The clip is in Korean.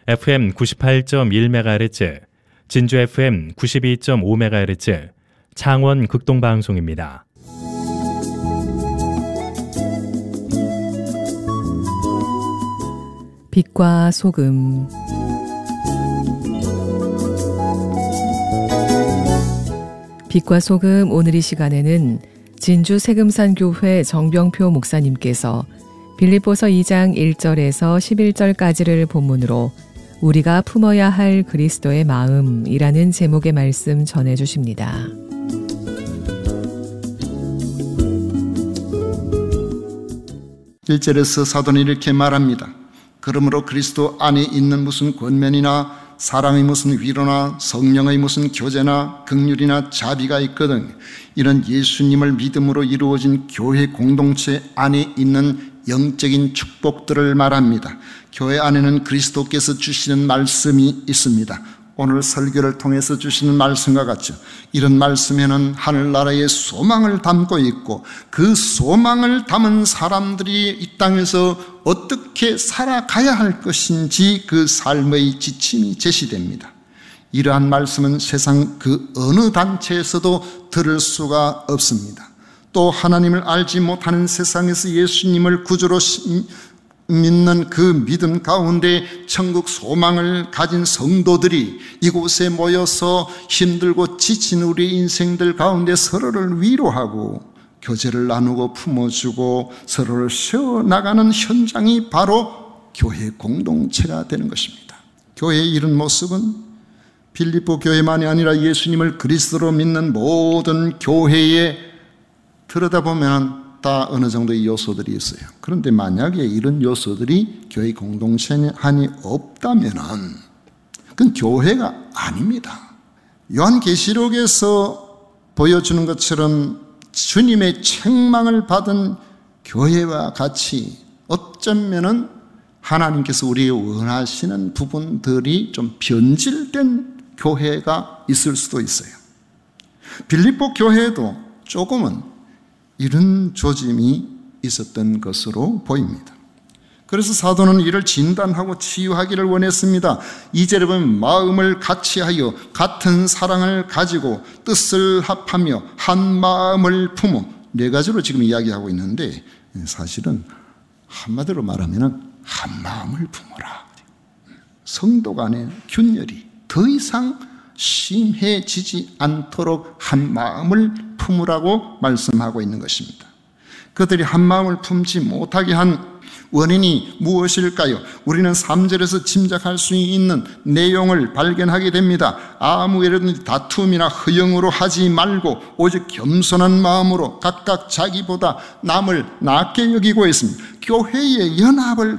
FM 98.1MHz, 진주 FM 92.5MHz, 창원 극동방송입니다. 빛과 소금. 빛과 소금, 오늘 이 시간에는 진주 세금산교회 정병표 목사님께서 빌립보서 2장 1절에서 11절까지를 본문으로 우리가 품어야 할 그리스도의 마음이라는 제목의 말씀 전해주십니다. 1절에서 사도는 이렇게 말합니다. 그러므로 그리스도 안에 있는 무슨 권면이나 사랑의 무슨 위로나 성령의 무슨 교제나 긍휼이나 자비가 있거든 이런 예수님을 믿음으로 이루어진 교회 공동체 안에 있는 영적인 축복들을 말합니다. 교회 안에는 그리스도께서 주시는 말씀이 있습니다. 오늘 설교를 통해서 주시는 말씀과 같죠. 이런 말씀에는 하늘나라의 소망을 담고 있고 그 소망을 담은 사람들이 이 땅에서 어떻게 살아가야 할 것인지 그 삶의 지침이 제시됩니다. 이러한 말씀은 세상 그 어느 단체에서도 들을 수가 없습니다. 또 하나님을 알지 못하는 세상에서 예수님을 구주로 믿는 그 믿음 가운데 천국 소망을 가진 성도들이 이곳에 모여서 힘들고 지친 우리 인생들 가운데 서로를 위로하고 교제를 나누고 품어주고 서로를 세워나가는 현장이 바로 교회 공동체가 되는 것입니다. 교회의 이런 모습은 빌립보 교회만이 아니라 예수님을 그리스도로 믿는 모든 교회에 들여다보면 다 어느 정도의 요소들이 있어요. 그런데 만약에 이런 요소들이 교회 공동체 안에 없다면 그건 교회가 아닙니다. 요한계시록에서 보여주는 것처럼 주님의 책망을 받은 교회와 같이 어쩌면은 하나님께서 우리에게 원하시는 부분들이 좀 변질된 교회가 있을 수도 있어요. 빌립보 교회도 조금은 이런 조짐이 있었던 것으로 보입니다. 그래서 사도는 이를 진단하고 치유하기를 원했습니다. 2절에 보면 마음을 같이하여 같은 사랑을 가지고 뜻을 합하며 한 마음을 품어 네 가지로 지금 이야기하고 있는데 사실은 한마디로 말하면 한 마음을 품어라. 성도 간의 균열이 더 이상 심해지지 않도록 한 마음을 품으라고 말씀하고 있는 것입니다. 그들이 한 마음을 품지 못하게 한 원인이 무엇일까요? 우리는 3절에서 짐작할 수 있는 내용을 발견하게 됩니다. 아무 예라든지 다툼이나 허영으로 하지 말고 오직 겸손한 마음으로 각각 자기보다 남을 낮게 여기고 있습니다. 교회의 연합을